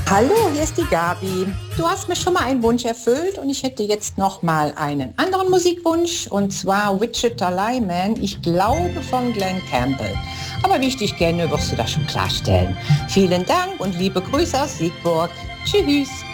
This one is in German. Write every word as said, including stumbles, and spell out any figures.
Hallo, hier ist die Gabi. Du hast mir schon mal einen Wunsch erfüllt und ich hätte jetzt noch mal einen anderen Musikwunsch und zwar Wichita Lineman, ich glaube von Glenn Campbell. Aber wie ich dich kenne, wirst du das schon klarstellen. Vielen Dank und liebe Grüße aus Siegburg. Tschüss.